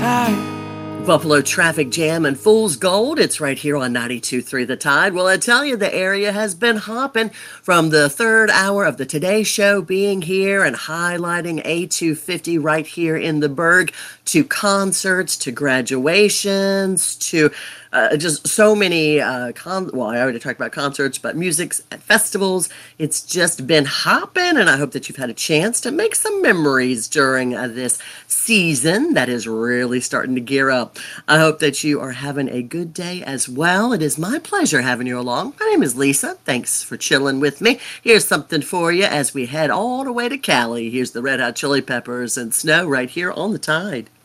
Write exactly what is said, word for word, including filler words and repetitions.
Buffalo Traffic Jam and Fool's Gold. It's right here on ninety-two point three The Tide. Well, I tell you, the area has been hopping from the third hour of the Today Show being here and highlighting A two fifty right here in the Berg, to concerts, to graduations, to uh, just so many, uh, con- well, I already talked about concerts, but music and festivals. It's just been hopping, and I hope that you've had a chance to make some memories during uh, this season that is really starting to gear up. I hope that you are having a good day as well. It is my pleasure having you along. My name is Lisa. Thanks for chilling with me. Here's something for you as we head all the way to Cali. Here's the Red Hot Chili Peppers and Snow right here on the Tide.